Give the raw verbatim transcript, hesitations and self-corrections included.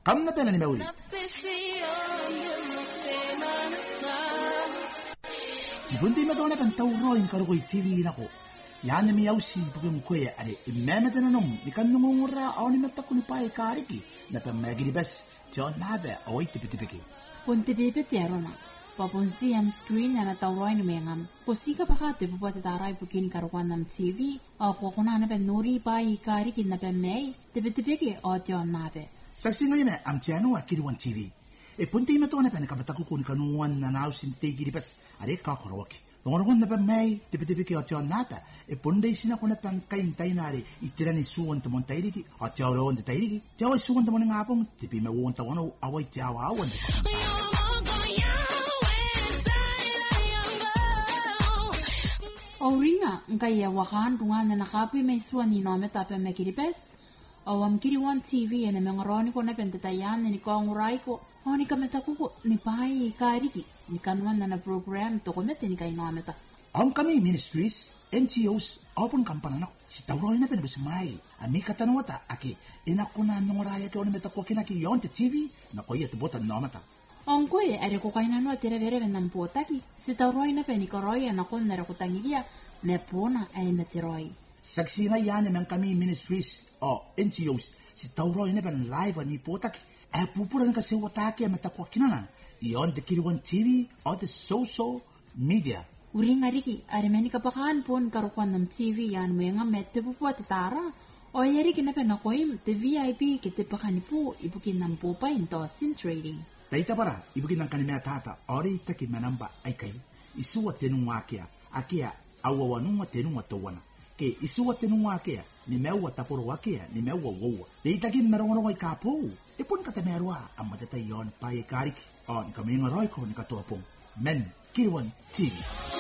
kamna pena ni meuli sibundi madona pen tawro in karugo T V nako yani mi yausi bugum koye are imema denom nikanno ngura awni metta kuni pai kariki na pen magiri bas jon nada await tipitipiki ponte bebe terona paponsi am screen ana tawro in mengam posika pakate bubote tarai bukin karugan nam T V a kokona na pen nori pai kariki na pen mai tipitipiki o jon nada saksi ngayme am tiano akiri wan T V e ponte imatona pen kabataku kun kanuan na nausin tegiri bas are ka khoroki ngorgon na mai tipitipiki o jon nada e ponde sina kona pan kain tainare itirani suon to montairiki o tiaro on tairiki tiawa suon to moninga apong tipi me won tawano awai tiawa awan Auringa ngaya wakan dungan na kapi may suan ni no meta pe mekiripes o am kiri wan T V ene mengroni ko na pentatayan ni ko ngurai ko oni kameta ko ni pai kariki ni kanwan na program to ko mete ni kay no meta ang kami ministries N G Os open kampana na si tawro na pen bismai ami katanwata aki ina kuna ngoraya ke oni meta ko kinaki yonte T V na ko yet botan no meta ang ko e are ko kaina no tere vere venam potaki si tawro na pen ni koroya na kon na ko tangiria ne pona ay meteroi saksi na yan men kami ministries o N G Os si tawro na pen live ni potaki e pupura ka se wataki meta ko kinana yon de kiriwan T V o the social media uringa riki are meni kapakan pon karukan nam T V yan menga mette pupu atara o yeri kina pen na koim the V I P ke te pakani pu ibukin nam popa into sin trading taita para ibukin nan kanime tata ori taki manamba aikai isuwa tenu wakia akia awawanu tenu watawana ke isuwa tenu wakia ni mewa taporo wakia ni mewa wowa deita kin merongo ngai kapo ipun kata merwa amata tayon paye kariki on kaminga roiko ni katopong men kirwan T V